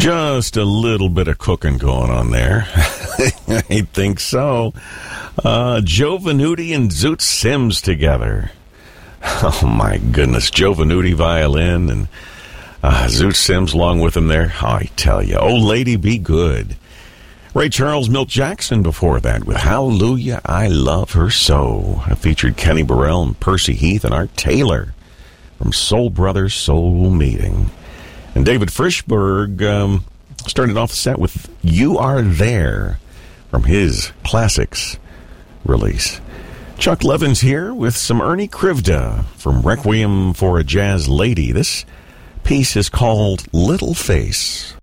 Just a little bit of cooking going on there. I think so. Joe Venuti and Zoot Sims together. Oh, my goodness. Joe Venuti violin and Zoot Sims along with him there. Oh, I tell you. Oh, Lady Be Good. Ray Charles, Milt Jackson before that with Hallelujah, I Love Her So. I featured Kenny Burrell and Percy Heath and Art Taylor from Soul Brothers Soul Meeting. And David Frischberg started off the set with You Are There from his Classics release. Chuck Levin's here with some Ernie Krivda from Requiem for a Jazz Lady. This piece is called Little Face.